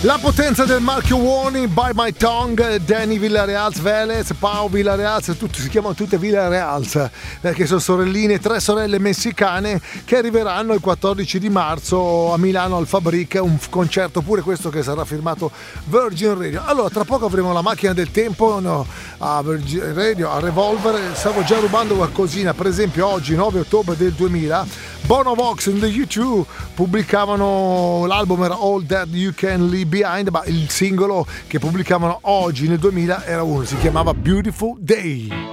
La potenza del marchio Warning, By My Tongue, Danny Villarreal, Velez, Pau Villarreal, tutti si chiamano tutte Villarreal perché sono sorelline, 3 sorelle messicane che arriveranno il 14 di marzo a Milano al Fabric, un concerto pure questo che sarà firmato Virgin Radio. Allora tra poco avremo la macchina del tempo, no, a Virgin Radio, a Revolver. Stavo già rubando qualcosina, per esempio oggi 9 ottobre del 2000 Bono Vox and the U2 pubblicavano l'album, era All That You Can Leave Behind, ma il singolo che pubblicavano oggi nel 2000 era uno, si chiamava Beautiful Day.